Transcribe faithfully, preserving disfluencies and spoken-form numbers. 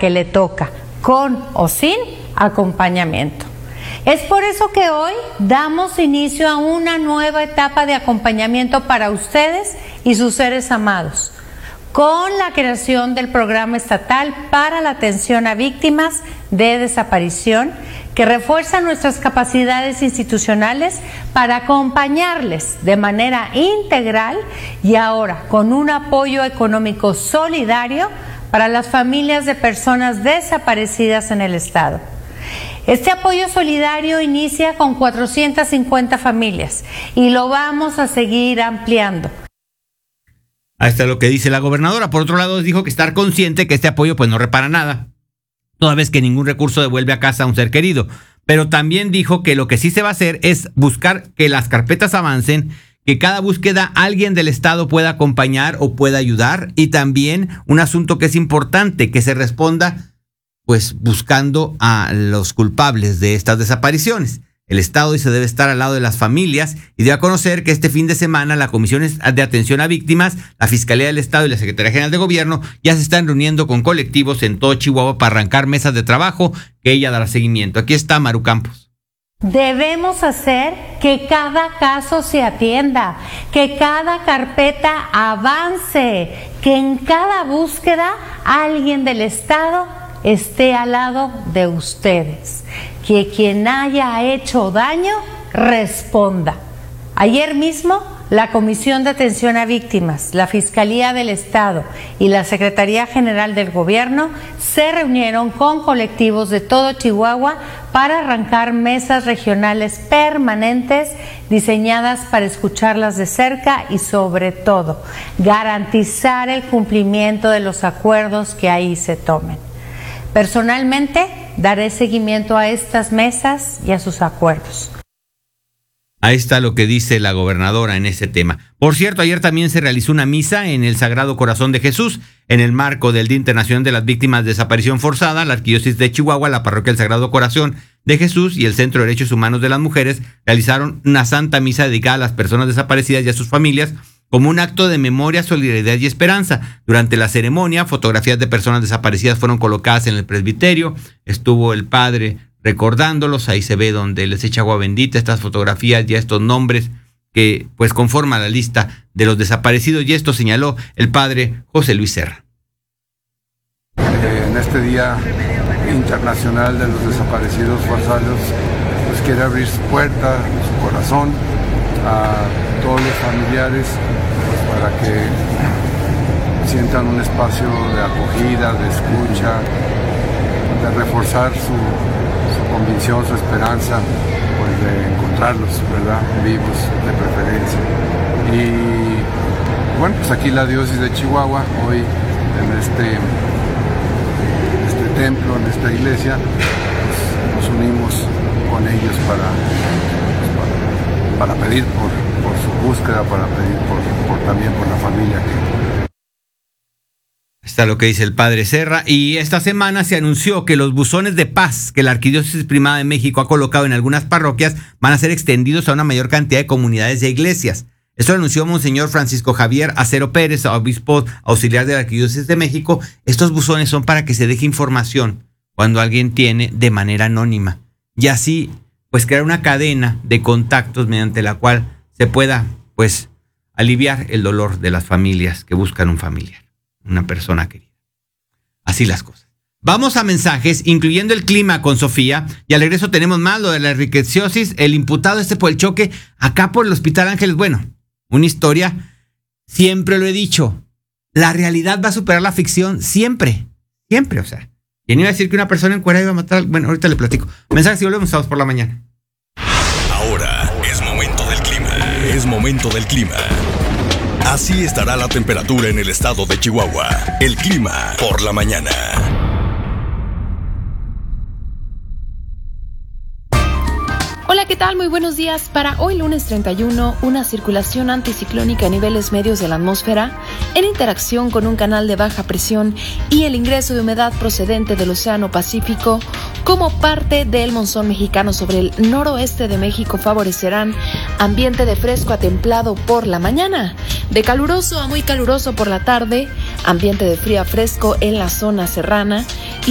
que le toca, con o sin acompañamiento. Es por eso que hoy damos inicio a una nueva etapa de acompañamiento para ustedes y sus seres amados, con la creación del Programa Estatal para la Atención a Víctimas de Desaparición, que refuerza nuestras capacidades institucionales para acompañarles de manera integral y ahora con un apoyo económico solidario para las familias de personas desaparecidas en el Estado. Este apoyo solidario inicia con cuatrocientas cincuenta familias y lo vamos a seguir ampliando. Ahí está lo que dice la gobernadora. Por otro lado, dijo que estar consciente que este apoyo pues no repara nada, toda vez que ningún recurso devuelve a casa a un ser querido. Pero también dijo que lo que sí se va a hacer es buscar que las carpetas avancen, que cada búsqueda alguien del Estado pueda acompañar o pueda ayudar, y también un asunto que es importante, que se responda pues buscando a los culpables de estas desapariciones. El Estado dice debe estar al lado de las familias y dio a conocer que este fin de semana la Comisión de Atención a Víctimas, la Fiscalía del Estado y la Secretaría General de Gobierno ya se están reuniendo con colectivos en todo Chihuahua para arrancar mesas de trabajo que ella dará seguimiento. Aquí está Maru Campos. Debemos hacer que cada caso se atienda, que cada carpeta avance, que en cada búsqueda alguien del Estado esté al lado de ustedes, que quien haya hecho daño responda. Ayer mismo, la Comisión de Atención a Víctimas, la Fiscalía del Estado y la Secretaría General del Gobierno se reunieron con colectivos de todo Chihuahua para arrancar mesas regionales permanentes diseñadas para escucharlas de cerca y, sobre todo, garantizar el cumplimiento de los acuerdos que ahí se tomen. Personalmente, daré seguimiento a estas mesas y a sus acuerdos. Ahí está lo que dice la gobernadora en ese tema. Por cierto, ayer también se realizó una misa en el Sagrado Corazón de Jesús, en el marco del Día Internacional de las Víctimas de Desaparición Forzada. La Arquidiócesis de Chihuahua, la Parroquia del Sagrado Corazón de Jesús y el Centro de Derechos Humanos de las Mujeres realizaron una santa misa dedicada a las personas desaparecidas y a sus familias, como un acto de memoria, solidaridad y esperanza. Durante la ceremonia, fotografías de personas desaparecidas fueron colocadas en el presbiterio. Estuvo el padre recordándolos. Ahí se ve donde les echa agua bendita, estas fotografías y estos nombres que pues conforman la lista de los desaparecidos. Y esto señaló el padre José Luis Serra. Eh, en este Día Internacional de los Desaparecidos Forzados, pues quiere abrir su puerta, su corazón a todos los familiares, pues para que sientan un espacio de acogida, de escucha, de reforzar su, su convicción, su esperanza, pues de encontrarlos, ¿verdad? Vivos de preferencia. Y bueno, pues aquí la diócesis de Chihuahua, hoy en este, en este templo, en esta iglesia, pues nos unimos con ellos para, pues para, para pedir por, por su búsqueda, para pedir por, por también por la familia que... Está lo que dice el padre Serra. Y esta semana se anunció que los buzones de paz que la Arquidiócesis Primada de México ha colocado en algunas parroquias van a ser extendidos a una mayor cantidad de comunidades e iglesias. Esto lo anunció Monseñor Francisco Javier Acero Pérez, obispo auxiliar de la Arquidiócesis de México. Estos buzones son para que se deje información cuando alguien tiene de manera anónima, y así pues crear una cadena de contactos mediante la cual se pueda pues aliviar el dolor de las familias que buscan un familiar, una persona querida. Así las cosas. Vamos a mensajes, incluyendo el clima con Sofía, y al regreso tenemos más lo de la enriqueciosis, el imputado este por el choque acá por el Hospital Ángeles. Bueno, una historia, siempre lo he dicho, la realidad va a superar la ficción, siempre, siempre, o sea. ¿Quién iba a decir que una persona en cuera iba a matar? Bueno, ahorita le platico. Mensajes y volvemos, sábados por la mañana. Ahora es momento del clima. Es momento del clima. Así estará la temperatura en el estado de Chihuahua. El clima por la mañana. Hola, ¿qué tal? Muy buenos días. Para hoy lunes treinta y uno, una circulación anticiclónica a niveles medios de la atmósfera en interacción con un canal de baja presión y el ingreso de humedad procedente del Océano Pacífico como parte del monzón mexicano sobre el noroeste de México favorecerán ambiente de fresco a templado por la mañana, de caluroso a muy caluroso por la tarde, ambiente de frío a fresco en la zona serrana y